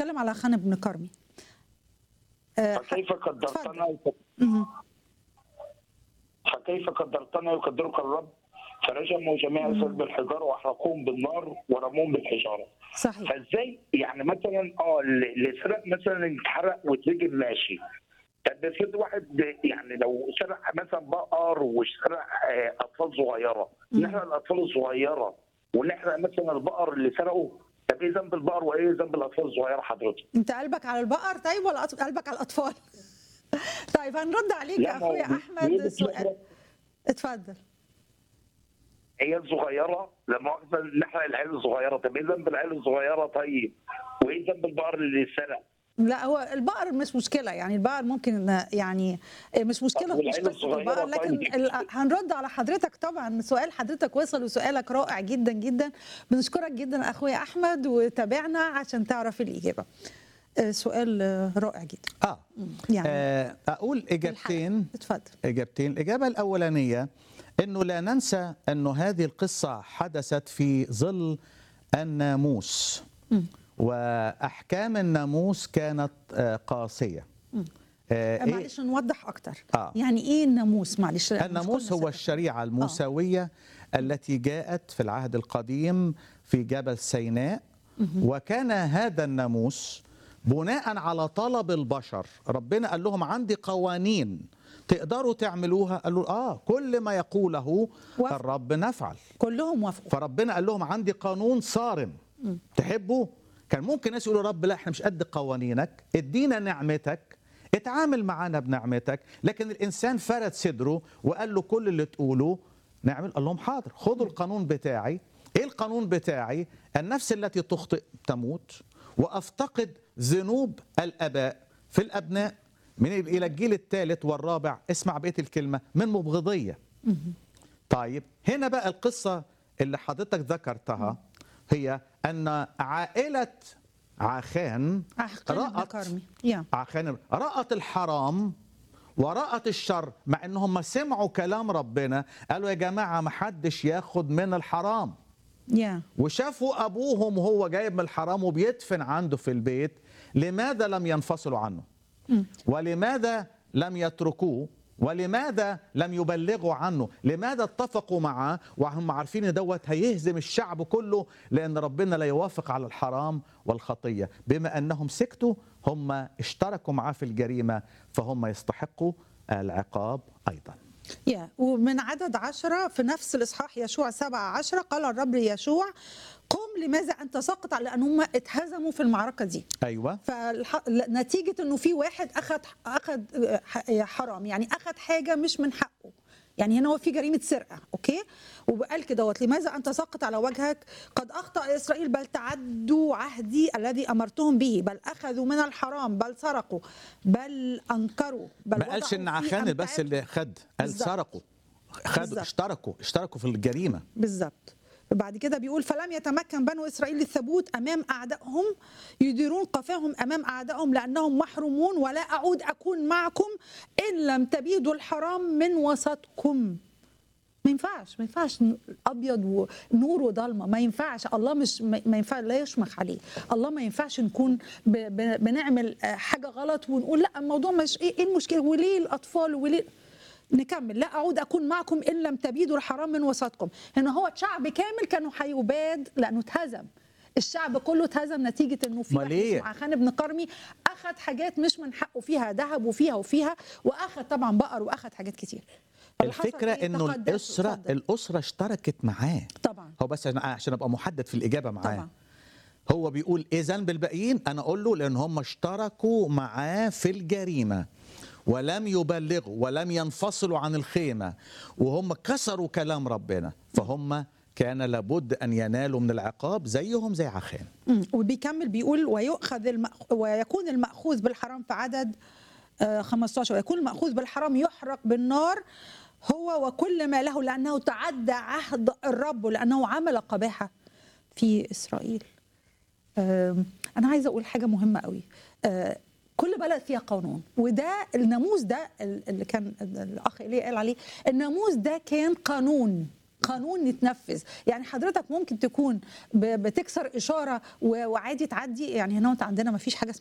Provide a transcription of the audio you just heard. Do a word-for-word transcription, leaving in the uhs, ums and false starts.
بيتكلم على خان بن كرمي. آه، فكيف قدرتنا اتفضل. مهم. فكيف قدرتنا يقدرك الرب، فرجموا جميع اسرائيل بالحجاره واحرقوهم بالنار ورموهم بالحجاره. صحيح. فازاي يعني مثلا اه اللي سرق مثلا اتحرق واترجم ماشي. طب افرض واحد يعني لو سرق مثلا بقر وسرق آه، اطفال صغيره، نحرق الاطفال الصغيره ونحرق مثلا البقر اللي سرقه. طب ايه ذنب البقر وايه ذنب الاطفال الصغيره حضرتك؟ انت قلبك على البقر طيب ولا أط- قلبك على الاطفال؟ طيب هنرد عليك لا يا ما هو اخويا احمد بيقول سؤال. اتفضل. عيال صغيره لما مؤاخذه نحرق العيال الصغيره. طب ايه ذنب العيال الصغيره طيب؟ وايه ذنب البقر اللي سرق؟ لا هو البقر مش مشكله، يعني البقر ممكن يعني مش مشكله، مش والعيال قصه البقر، الصغيره لكن طيب؟ ال- هنرد على حضرتك طبعا. سؤال حضرتك وصل وسؤالك رائع جدا جدا. بنشكرك جدا اخويا احمد وتابعنا عشان تعرف الاجابه. آه، سؤال آه، رائع جدا. آه. يعني آه أقول الحلقة. إجابتين. اتفضل. إجابتين. الإجابة الأولانية أنه لا ننسى أنه هذه القصة حدثت في ظل الناموس، وأحكام الناموس كانت آه، قاسية. آه، آه، إيه؟ معلش نوضح اكتر. آه. يعني ايه الناموس؟ معلش لأن مش الناموس كلنا هو سافرنا. الشريعة الموسوية التي جاءت في العهد القديم في جبل سيناء، وكان هذا الناموس بناء على طلب البشر. ربنا قال لهم عندي قوانين تقدروا تعملوها، قالوا آه كل ما يقوله وافق. الرب نفعل. كلهم وافقوا. فربنا قال لهم عندي قانون صارم تحبوا. كان ممكن ناس يقولوا رب لا احنا مش قد قوانينك، ادينا نعمتك، اتعامل معانا بنعمتك. لكن الانسان فرد صدره وقال له كل اللي تقوله نعمل. قال لهم حاضر، خدوا القانون بتاعي. ايه القانون بتاعي؟ النفس التي تخطئ تموت، وافتقد ذنوب الاباء في الابناء من الى الجيل الثالث والرابع. اسمع بقيه الكلمه، من مبغضيه. طيب هنا بقى القصه اللي حضرتك ذكرتها هي ان عائله عاخان عقل بن رأت كرمي. يا. عشان رأت الحرام ورأت الشر، مع انهم سمعوا كلام ربنا. قالوا يا جماعة ما حدش ياخد من الحرام. يا. وشافوا ابوهم وهو جايب من الحرام وبيدفن عنده في البيت. لماذا لم ينفصلوا عنه؟ ولماذا لم يتركوه؟ ولماذا لم يبلغوا عنه؟ لماذا اتفقوا معه وهم عارفين ان دوت هيهزم الشعب كله؟ لان ربنا لا يوافق على الحرام والخطيه. بما انهم سكتوا هم اشتركوا معاه في الجريمه، فهم يستحقوا العقاب ايضا. يا. ومن عدد عشرة في نفس الإصحاح يشوع سبعة عشرة قال الرب ليشوع قم لماذا أنت ساقط، على أن هم اتهزموا في المعركة دي. ايوه. فنتيجة أنه في واحد أخذ أخذ حرام، يعني أخذ حاجة مش من حقه. يعني هنا هو في جريمة سرقة، أوكي؟ وقال كده لماذا أنت ساقط على وجهك، قد أخطأ إسرائيل بل تعدوا عهدي الذي أمرتهم به، بل أخذوا من الحرام، بل سرقوا، بل أنكروا، بل ما قالش ان عخان بس اللي خد، قال سرقوا، خدوا، اشتركوا اشتركوا في الجريمة. بالظبط. بعد كده بيقول فلم يتمكن بنو إسرائيل الثبوت أمام أعدائهم، يديرون قفاهم أمام أعدائهم لأنهم محرومون، ولا أعود أكون معكم إن لم تبيدوا الحرام من وسطكم. ما ينفعش ما ينفعش ابيض ونور وضلمه، ما ينفعش. الله مش ما ينفع، لا يشمخ عليه. الله ما ينفعش نكون ب ب بنعمل حاجه غلط ونقول لا الموضوع مش ايه, إيه المشكله وليه الاطفال وليه. نكمل لا اعود اكون معكم ان لم تبيدوا الحرام من وسطكم. هنا هو شعب كامل كانوا هيباد لانه اتهزم. الشعب كله اتهزم نتيجه انه في واحد اسمه عخان بن كرمي اخذ حاجات مش من حقه، فيها ذهب وفيها وفيها، واخذ طبعا بقر واخذ حاجات كتير. الفكرة إيه؟ انه الاسره فضل. الاسره اشتركت معاه طبعا. هو بس عشان ابقى محدد في الاجابه معاه طبعا. هو بيقول ايه ذنب الباقيين؟ انا اقول له لان هم اشتركوا معاه في الجريمه ولم يبلغوا ولم ينفصلوا عن الخيمه، وهم كسروا كلام ربنا، فهم كان لابد ان ينالوا من العقاب زيهم زي عخان. وبيكمل بيقول ويؤخذ المأخ... ويكون المأخوذ بالحرام في عدد خمسة عشر، ويكون المأخوذ بالحرام يحرق بالنار هو وكل ما له، لأنه تعدى عهد الرب، لأنه عمل قباحة في إسرائيل. أنا عايزة أقول حاجة مهمة قوي. كل بلد فيها قانون، وده الناموس ده اللي كان الأخ إيليا قال عليه. الناموس ده كان قانون قانون يتنفذ. يعني حضرتك ممكن تكون ب- بتكسر اشاره و- وعادي تعدي، يعني هنا عندنا ما فيش حاجه